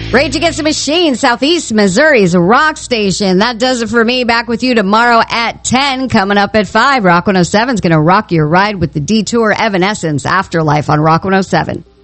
Rage Against the Machine, Southeast Missouri's rock station. That does it for me. Back with you tomorrow at 10. Coming up at 5, Rock 107 is going to rock your ride with the Detour Evanescence Afterlife on Rock 107.